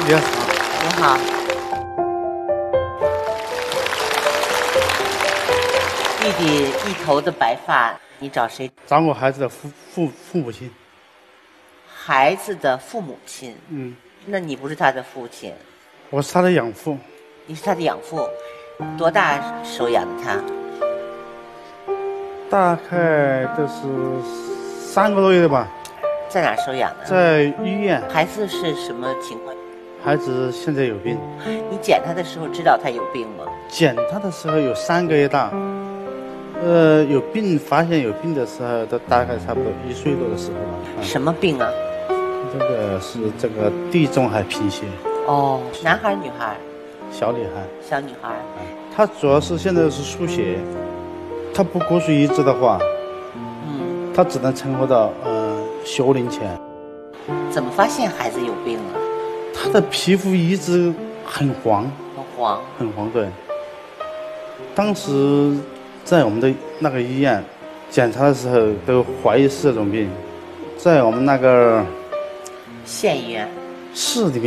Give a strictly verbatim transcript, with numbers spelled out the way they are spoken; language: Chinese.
你好。 你好。弟弟一头的白发，你找谁？ 找我孩子的父父父母亲。 孩子的父母亲。 嗯。 那你不是他的父亲？ 我是他的养父。 你是他的养父。多大收养的他？ 大概都是三个多月的吧。 在哪收养的？ 在医院。 孩子是什么情况？ 孩子现在有病。 你捡他的时候知道他有病吗？ 捡他的时候有三个月大。呃，有病发现有病的时候，都大概差不多一岁多的时候了。 嗯、什么病啊？ 这个是这个地中海贫血。 哦，男孩女孩？ 小女孩。 小女孩。 她主要是现在是输血，她不骨髓移植的话， 嗯， 她只能存活到呃学龄前。 怎么发现孩子有病了？ 她的皮肤一直很黄。 很黄。 很黄，对。当时在我们的那个医院检查的时候，都怀疑是这种病，在我们那个县医院。 市里面。